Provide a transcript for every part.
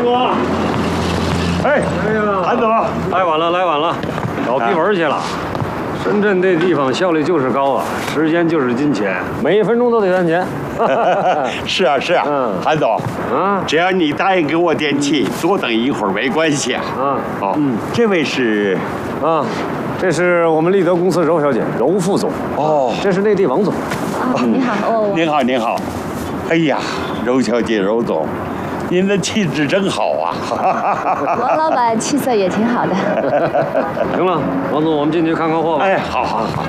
总，哎呀，韩总， 来晚了，来晚了，搞批文去了。深圳这地方效率就是高啊，时间就是金钱，每一分钟都得赚钱。 是啊是啊，韩总啊， 只要你答应给我电器，多等一会儿没关系啊。哦，这位是啊，这是我们立德公司柔小姐，柔副总。 哦， 这是内地王总。 你好，哦， 您好您好，哎呀，柔小姐柔总。您的气质真好啊！ 王老板气色也挺好的。 行了，王总，我们进去看看货吧。 哎，好好好。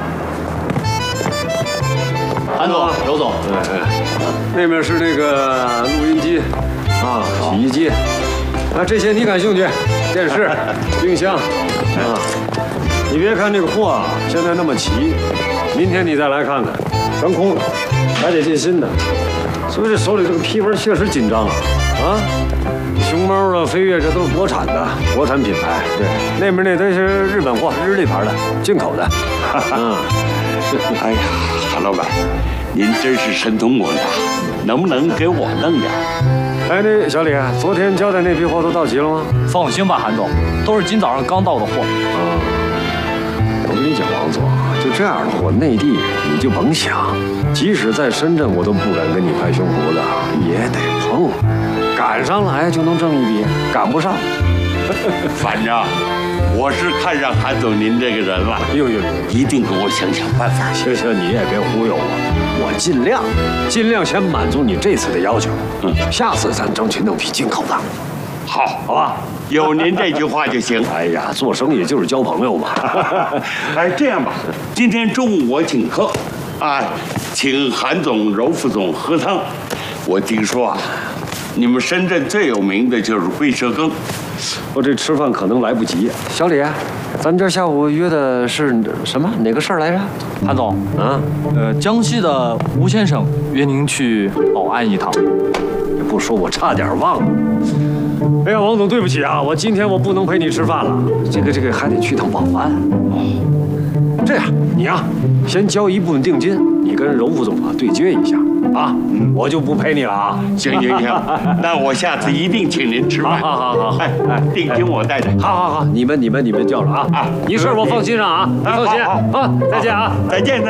韩总，柔总， 那边是那个录音机，啊，洗衣机，啊，这些你感兴趣？电视、冰箱，啊，你别看这个货啊，现在那么齐，明天你再来看看，全空了，还得进新的。所以这手里这个批文确实紧张啊。啊，熊猫啊，飞跃，这都是国产的，国产品牌。对，那边那都是日本货，日立牌的，进口的。 哎呀，韩老板，您真是神通广大，能不能给我弄点？ 哎，那小李，昨天交代那批货都到齐了吗？ 放心吧，韩总，都是今早上刚到的货。 啊，我跟你讲，王总，就这样的货，内地你就甭想，即使在深圳，我都不敢跟你拍胸脯的，也得碰。赶上来就能挣一笔，赶不上， 反正我是看上韩总您这个人了。 呦， 一定给我想想办法。 行，你也别忽悠我，我尽量先满足你这次的要求。下次咱争取弄批进口的。好吧， 有您这句话就行。 哎呀，做生意就是交朋友嘛。 哎，这样吧，今天中午我请客，啊，请韩总、柔副总喝汤。我听说啊。你们深圳最有名的就是龟蛇羹， 我这吃饭可能来不及。小李，咱们这下午约的是什么？哪个事儿来着？ 韩总，江西的吴先生约您去保安一趟。 也不说，我差点忘了。哎呀，王总，对不起啊，我今天不能陪你吃饭了，这个还得去趟保安。这样，你啊，先交一部分定金，你跟柔副总啊对接一下。啊，我就不陪你了啊！ 行，那我下次一定请您吃饭。 好， 哎，定金我带着。 好，你们叫着啊！啊，你事我放心上啊，你放心啊！再见啊！ 再见。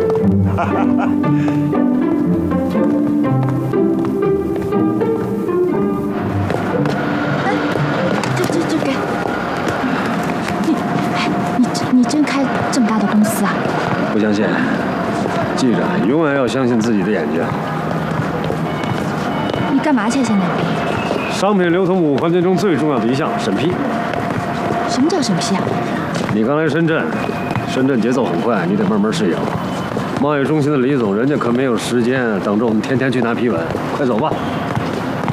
这给你真开这么大的公司啊？ 不相信？记着，永远要相信自己的眼睛。 你干嘛去？现在？ 商品流通5环节中最重要的一项，审批。 什么叫审批啊？ 你刚来深圳节奏很快，你得慢慢适应。贸易中心的李总，人家可没有时间等着我们天天去拿批文。快走吧。